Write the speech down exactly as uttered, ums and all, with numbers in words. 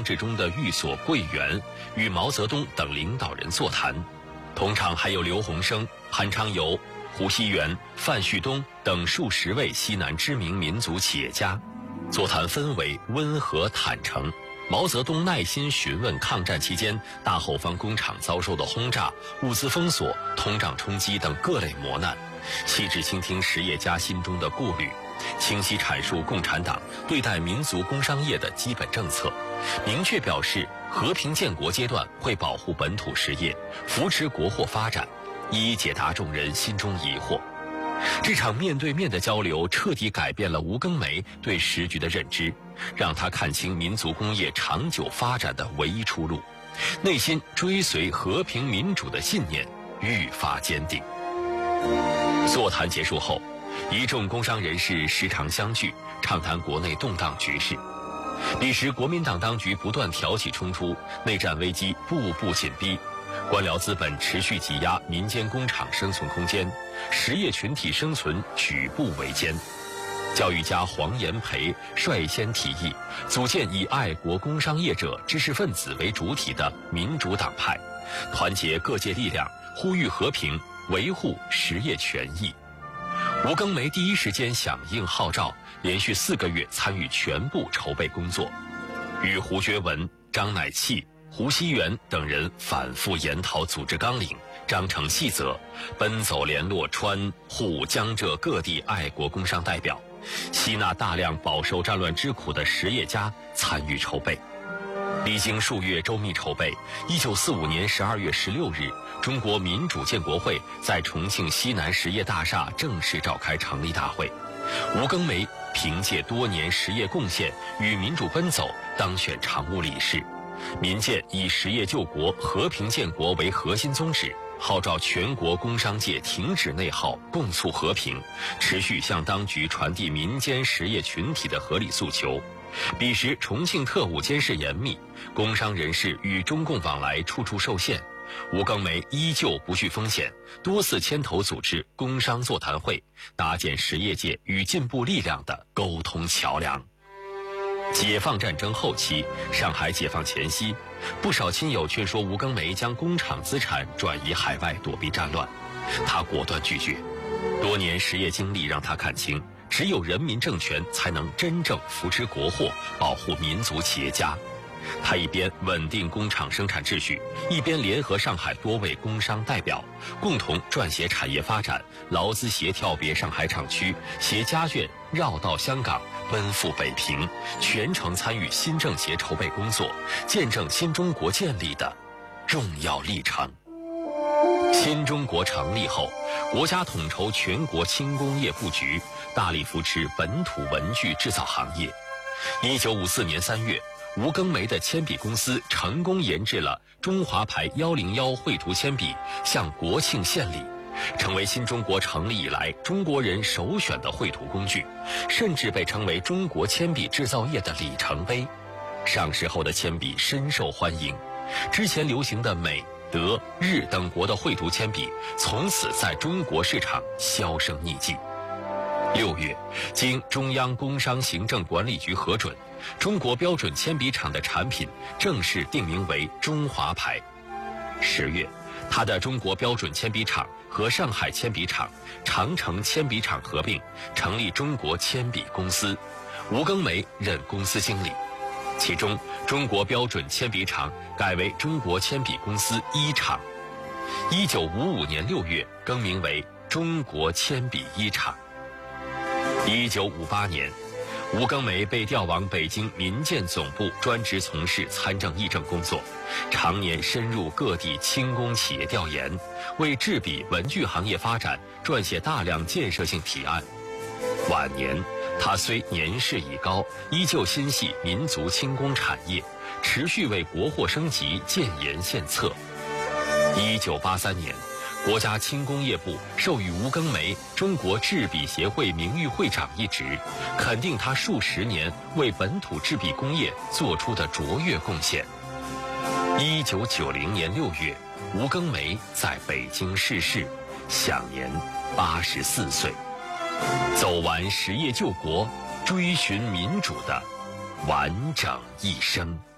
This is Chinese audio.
治中的寓所桂园，与毛泽东等领导人座谈。同场还有刘鸿生、潘昌游、胡锡元、范旭东等数十位西南知名民族企业家。座谈氛围温和坦诚，毛泽东耐心询问抗战期间大后方工厂遭受的轰炸、物资封锁、通胀冲击等各类磨难，细致倾听实业家心中的顾虑，清晰阐述共产党对待民族工商业的基本政策，明确表示和平建国阶段会保护本土实业，扶持国货发展，一一解答众人心中疑惑。这场面对面的交流彻底改变了吴庚梅对时局的认知，让他看清民族工业长久发展的唯一出路，内心追随和平民主的信念愈发坚定。座谈结束后，一众工商人士时常相聚，畅谈国内动荡局势。彼时国民党当局不断挑起冲突，内战危机步步紧逼，官僚资本持续挤压民间工厂生存空间，实业群体生存举步维艰。教育家黄炎培率先提议组建以爱国工商业者、知识分子为主体的民主党派，团结各界力量，呼吁和平，维护实业权益。吴庚梅第一时间响应号召，连续四个月参与全部筹备工作，与胡觉文、张乃器、胡锡元等人反复研讨组织纲领、章程细则，奔走联络川沪江浙各地爱国工商代表，吸纳大量饱受战乱之苦的实业家参与筹备。历经数月周密筹备，一九四五年十二月十六日，中国民主建国会在重庆西南实业大厦正式召开成立大会。吴庚梅凭借多年实业贡献与民主奔走，当选常务理事。民建以实业救国、和平建国为核心宗旨，号召全国工商界停止内耗，共促和平，持续向当局传递民间实业群体的合理诉求。彼时重庆特务监视严密，工商人士与中共往来处处受限，吴庚梅依旧不惧风险，多次牵头组织工商座谈会，搭建实业界与进步力量的沟通桥梁。解放战争后期，上海解放前夕，不少亲友劝说吴庚梅将工厂资产转移海外躲避战乱，他果断拒绝。多年实业经历让他看清，只有人民政权才能真正扶持国货，保护民族企业家。他一边稳定工厂生产秩序，一边联合上海多位工商代表，共同撰写产业发展、劳资协调别上海厂区、携家眷绕道香港，奔赴北平，全程参与新政协筹备工作，见证新中国建立的重要历程。新中国成立后，国家统筹全国轻工业布局，大力扶持本土文具制造行业。一九五四年三月，吴庚梅的铅笔公司成功研制了中华牌一零一绘图铅笔，向国庆献礼，成为新中国成立以来中国人首选的绘图工具，甚至被称为中国铅笔制造业的里程碑。上市后的铅笔深受欢迎，之前流行的美、德、日等国的绘图铅笔从此在中国市场销声匿迹。六月，经中央工商行政管理局核准，中国标准铅笔厂的产品正式定名为中华牌。十月，它的中国标准铅笔厂和上海铅笔厂、长城铅笔厂合并，成立中国铅笔公司，吴庚梅任公司经理。其中，中国标准铅笔厂改为中国铅笔公司一厂。一九五五年六月，更名为中国铅笔一厂。一九五八年，吴庚梅被调往北京民建总部，专职从事参政议政工作，常年深入各地轻工企业调研，为制笔文具行业发展撰写大量建设性提案。晚年，他虽年事已高，依旧心系民族轻工产业，持续为国货升级建言献策。一九八三年，国家轻工业部授予吴庚梅中国制笔协会名誉会长一职，肯定他数十年为本土制笔工业做出的卓越贡献。一九九零年六月，吴庚梅在北京逝世，享年八十四岁，走完实业救国、追寻民主的完整一生。